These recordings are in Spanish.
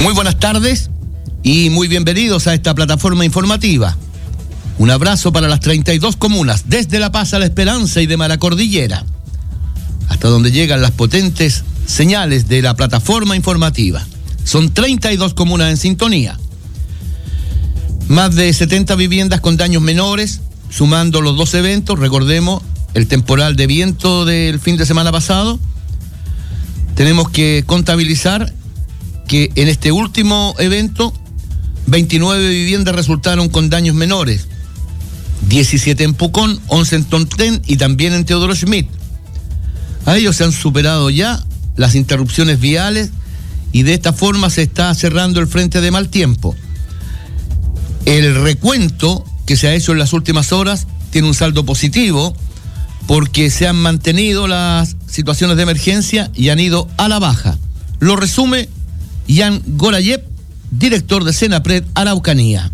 Muy buenas tardes y muy bienvenidos a esta plataforma informativa. Un abrazo para las 32 comunas, desde La Paz a La Esperanza y de Maracordillera, hasta donde llegan las potentes señales de la plataforma informativa. Son 32 comunas en sintonía. Más de 70 viviendas con daños menores, sumando los dos eventos. Recordemos el temporal de viento del fin de semana pasado. Tenemos que contabilizar que en este último evento 29 viviendas resultaron con daños menores, 17 en Pucón, 11 en Tontén y también en Teodoro Schmidt. A ellos se han superado ya las interrupciones viales y de esta forma se está cerrando el frente de mal tiempo. El recuento que se ha hecho en las últimas horas tiene un saldo positivo porque se han mantenido las situaciones de emergencia y han ido a la baja. Lo resume Jan Gorayev, director de Senapred Araucanía.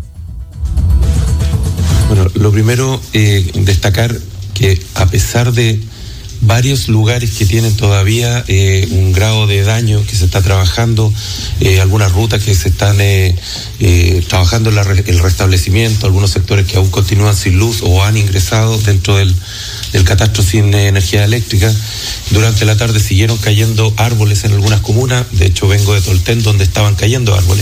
Bueno, lo primero, destacar que a pesar de varios lugares que tienen todavía un grado de daño que se está trabajando, algunas rutas que se están trabajando el restablecimiento, algunos sectores que aún continúan sin luz o han ingresado dentro del catastro sin energía eléctrica. Durante la tarde siguieron cayendo árboles en algunas comunas. De hecho, vengo de Tolten, donde estaban cayendo árboles.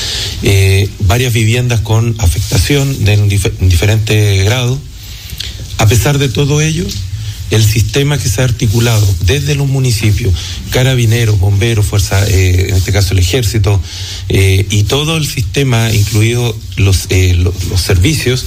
Varias viviendas con afectación en diferentes grados. A pesar de todo ello, el sistema que se ha articulado desde los municipios, carabineros, bomberos, fuerza, en este caso el ejército, y todo el sistema, incluido los servicios,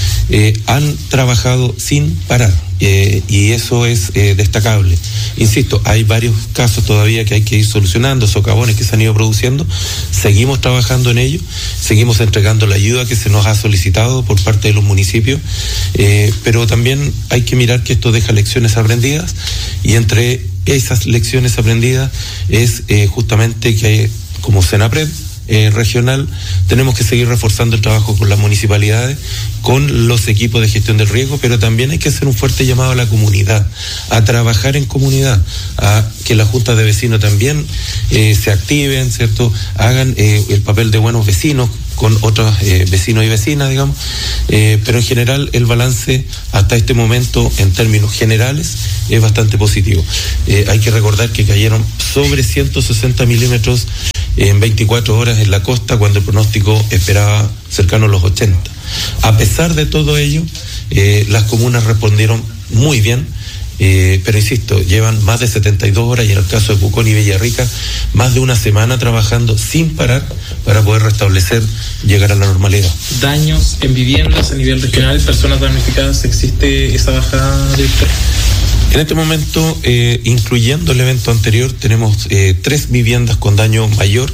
han trabajado sin parar, y eso es destacable. Insisto, hay varios casos todavía que hay que ir solucionando, socavones que se han ido produciendo. Seguimos trabajando en ello, seguimos entregando la ayuda que se nos ha solicitado por parte de los municipios, pero también hay que mirar que esto deja lecciones aprendidas, y entre esas lecciones aprendidas es justamente que como Senapred regional tenemos que seguir reforzando el trabajo con las municipalidades, con los equipos de gestión del riesgo, pero también hay que hacer un fuerte llamado a la comunidad, a trabajar en comunidad, a que las juntas de vecinos también se activen, ¿cierto? Hagan el papel de buenos vecinos con otros vecinos y vecinas, digamos, pero en general el balance hasta este momento en términos generales es bastante positivo. Hay que recordar que cayeron sobre 160 milímetros en 24 horas en la costa, cuando el pronóstico esperaba cercano a los 80. A pesar de todo ello, las comunas respondieron muy bien, pero insisto, llevan más de 72 horas, y en el caso de Pucón y Villarrica, más de una semana trabajando sin parar para poder restablecer, llegar a la normalidad. Daños en viviendas a nivel regional, personas damnificadas, ¿existe esa bajada, director? En este momento, incluyendo el evento anterior, tenemos 3 viviendas con daño mayor,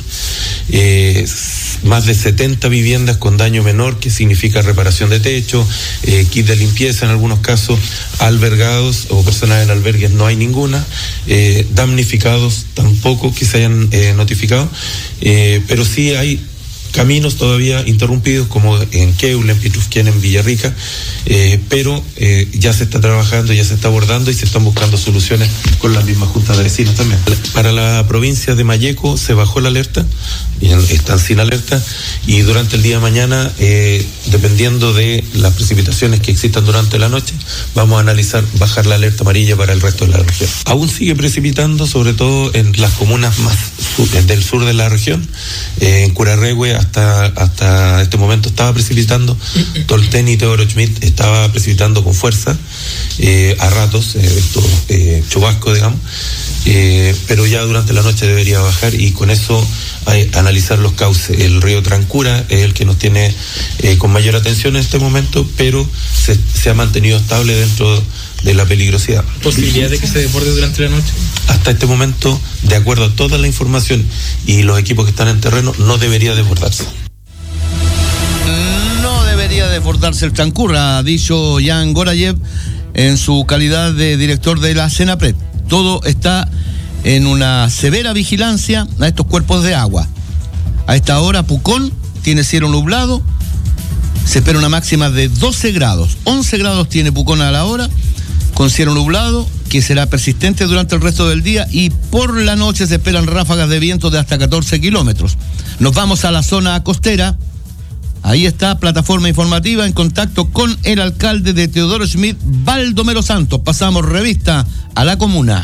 más de 70 viviendas con daño menor, que significa reparación de techo, kit de limpieza en algunos casos, albergados o personas en albergues no hay ninguna, damnificados tampoco que se hayan notificado, pero sí hay caminos todavía interrumpidos, como en Queule, en Pitrufquén, en Villarrica, pero ya se está trabajando, ya se está abordando y se están buscando soluciones con las mismas juntas de vecinos también. Para la provincia de Malleco se bajó la alerta, y están sin alerta, y durante el día de mañana, dependiendo de las precipitaciones que existan durante la noche, vamos a analizar bajar la alerta amarilla para el resto de la región. Aún sigue precipitando, sobre todo en las comunas más del sur de la región. En Curarrehue hasta este momento estaba precipitando, Tolten y Teodoro Schmidt estaba precipitando con fuerza, a ratos, chubasco, digamos, pero ya durante la noche debería bajar, y con eso analizar los cauces. El río Trancura es el que nos tiene con mayor atención en este momento, pero se ha mantenido estable dentro de la peligrosidad. ¿Posibilidad de que se desborde durante la noche? Hasta este momento, de acuerdo a toda la información y los equipos que están en terreno, no debería desbordarse. No debería desbordarse el Trancura, ha dicho Jan Gorayev en su calidad de director de la Senapred. Todo está en una severa vigilancia a estos cuerpos de agua. A esta hora Pucón tiene cielo nublado, se espera una máxima de 12 grados, 11 grados tiene Pucón a la hora, con cielo nublado, que será persistente durante el resto del día y por la noche se esperan ráfagas de viento de hasta 14 kilómetros. Nos vamos a la zona costera. Ahí está plataforma informativa en contacto con el alcalde de Teodoro Schmidt, Baldomero Santos. Pasamos revista a la comuna.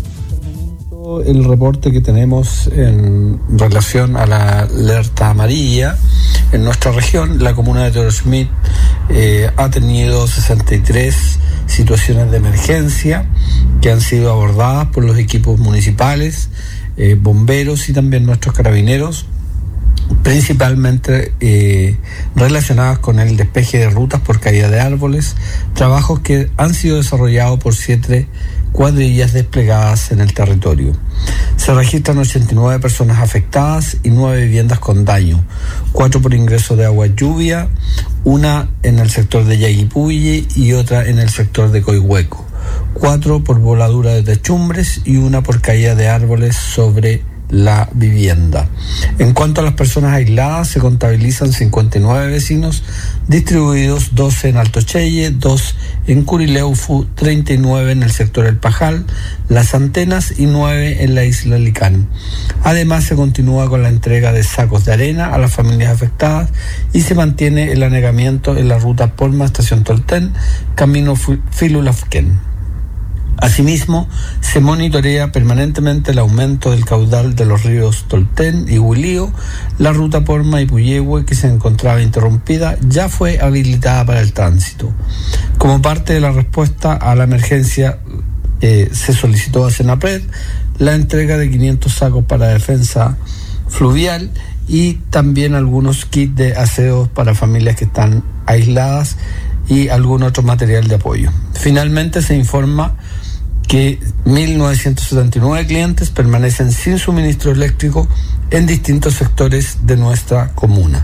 El reporte que tenemos en relación a la alerta amarilla en nuestra región, la comuna de Teodoro Schmidt ha tenido 63 situaciones de emergencia que han sido abordadas por los equipos municipales, bomberos y también nuestros carabineros, principalmente relacionadas con el despeje de rutas por caída de árboles, trabajos que han sido desarrollados por 7 cuadrillas desplegadas en el territorio. Se registran 89 personas afectadas y 9 viviendas con daño, 4 por ingreso de agua lluvia, una en el sector de Yaguipulli y otra en el sector de Coihueco, 4 por voladura de techumbres y una por caída de árboles sobre la vivienda. En cuanto a las personas aisladas, se contabilizan 59 vecinos distribuidos, 12 en Alto Cheye, 2 en Curileufu, 39 en el sector El Pajal, Las Antenas y 9 en la isla Licán. Además, se continúa con la entrega de sacos de arena a las familias afectadas y se mantiene el anegamiento en la ruta Polma Estación Tolten, camino Filulafquén. Asimismo, se monitorea permanentemente el aumento del caudal de los ríos Tolten y Huilío. La ruta Porma y Puyehue, que se encontraba interrumpida, ya fue habilitada para el tránsito. Como parte de la respuesta a la emergencia, se solicitó a Senapred la entrega de 500 sacos para defensa fluvial y también algunos kits de aseo para familias que están aisladas y algún otro material de apoyo. Finalmente, se informa que 1.979 clientes permanecen sin suministro eléctrico en distintos sectores de nuestra comuna.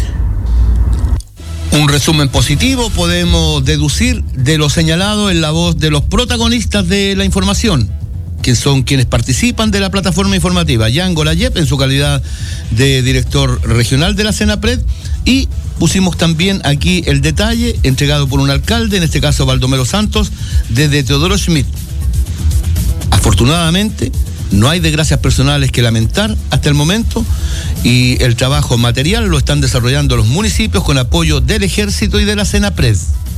Un resumen positivo podemos deducir de lo señalado en la voz de los protagonistas de la información, que son quienes participan de la plataforma informativa. Yango Layep, en su calidad de director regional de la Senapred, y pusimos también aquí el detalle entregado por un alcalde, en este caso Baldomero Santos, desde Teodoro Schmidt. Afortunadamente, no hay desgracias personales que lamentar hasta el momento y el trabajo material lo están desarrollando los municipios con apoyo del Ejército y de la Senapred.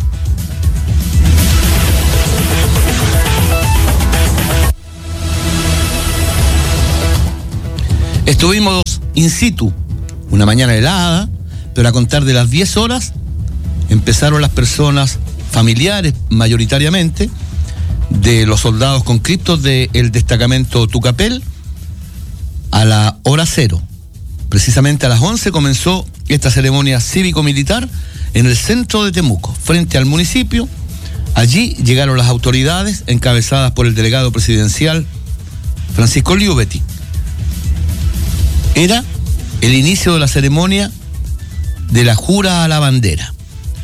Estuvimos in situ, una mañana helada, pero a contar de las 10 horas empezaron las personas familiares mayoritariamente de los soldados conscriptos del destacamento Tucapel a la hora cero. Precisamente a las 11 comenzó esta ceremonia cívico-militar en el centro de Temuco, frente al municipio. Allí llegaron las autoridades encabezadas por el delegado presidencial Francisco Liubetti. Era el inicio de la ceremonia de la jura a la bandera,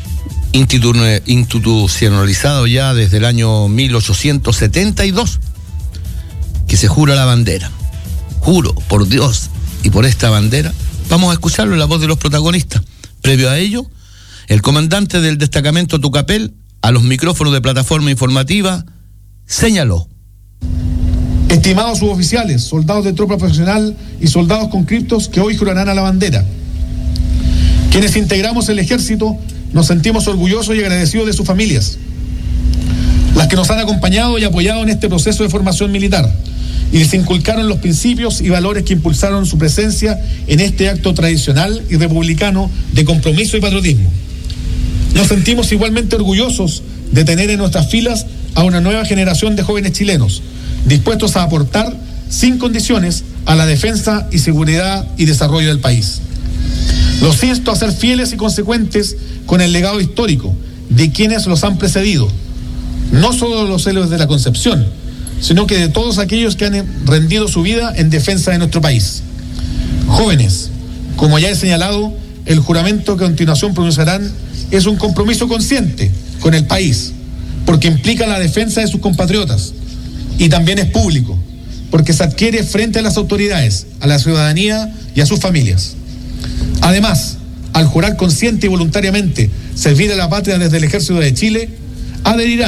institucionalizado ya desde el año 1872, que se jura la bandera. Juro por Dios y por esta bandera. Vamos a escucharlo en la voz de los protagonistas. Previo a ello, el comandante del destacamento Tucapel, a los micrófonos de plataforma informativa, señaló: estimados suboficiales, soldados de tropa profesional y soldados conscriptos que hoy jurarán a la bandera, quienes integramos el ejército, nos sentimos orgullosos y agradecidos de sus familias, las que nos han acompañado y apoyado en este proceso de formación militar y les inculcaron los principios y valores que impulsaron su presencia en este acto tradicional y republicano de compromiso y patriotismo. Nos sentimos igualmente orgullosos de tener en nuestras filas a una nueva generación de jóvenes chilenos, dispuestos a aportar sin condiciones a la defensa y seguridad y desarrollo del país. Los insto a ser fieles y consecuentes con el legado histórico de quienes los han precedido, no solo los héroes de la Concepción, sino que de todos aquellos que han rendido su vida en defensa de nuestro país. Jóvenes, como ya he señalado, el juramento que a continuación pronunciarán es un compromiso consciente con el país, porque implica la defensa de sus compatriotas, y también es público, porque se adquiere frente a las autoridades, a la ciudadanía y a sus familias. Además, al jurar consciente y voluntariamente servir a la patria desde el Ejército de Chile, adherirán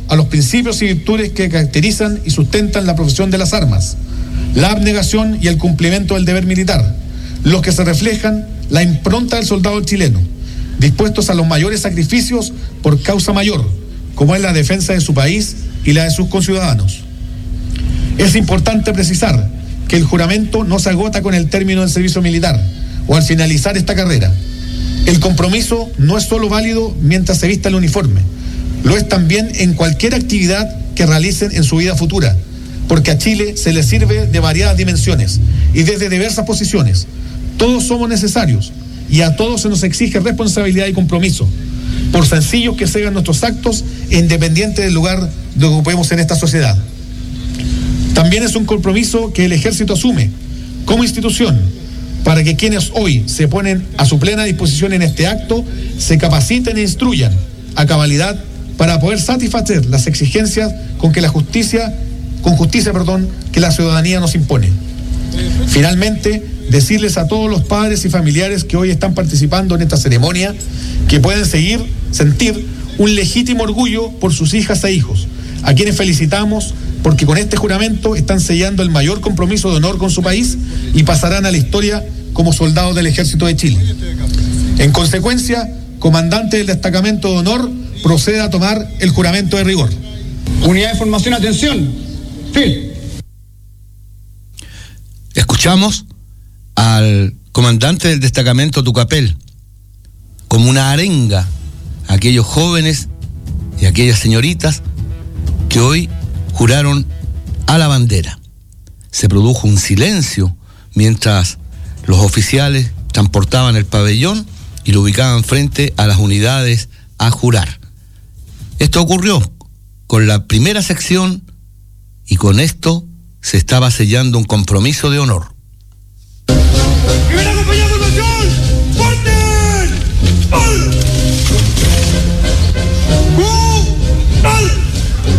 a los principios y virtudes que caracterizan y sustentan la profesión de las armas, la abnegación y el cumplimiento del deber militar, los que se reflejan la impronta del soldado chileno, dispuestos a los mayores sacrificios por causa mayor, como es la defensa de su país y la de sus conciudadanos. Es importante precisar que el juramento no se agota con el término del servicio militar o al finalizar esta carrera. El compromiso no es solo válido mientras se vista el uniforme, lo es también en cualquier actividad que realicen en su vida futura, porque a Chile se le sirve de variadas dimensiones y desde diversas posiciones. Todos somos necesarios y a todos se nos exige responsabilidad y compromiso, por sencillos que sean nuestros actos e independiente del lugar que ocupemos en esta sociedad. También es un compromiso que el Ejército asume como institución para que quienes hoy se ponen a su plena disposición en este acto se capaciten e instruyan a cabalidad para poder satisfacer las exigencias con justicia que la ciudadanía nos impone. Finalmente, decirles a todos los padres y familiares que hoy están participando en esta ceremonia que pueden sentir un legítimo orgullo por sus hijas e hijos, a quienes felicitamos porque con este juramento están sellando el mayor compromiso de honor con su país y pasarán a la historia como soldados del Ejército de Chile. En consecuencia, comandante del destacamento de honor, proceda a tomar el juramento de rigor. Unidad de formación, atención. Fin. Escuchamos al comandante del destacamento Tucapel como una arenga a aquellos jóvenes y aquellas señoritas que hoy juraron a la bandera. Se produjo un silencio mientras los oficiales transportaban el pabellón y lo ubicaban frente a las unidades a jurar. Esto ocurrió con la primera sección y con esto se estaba sellando un compromiso de honor.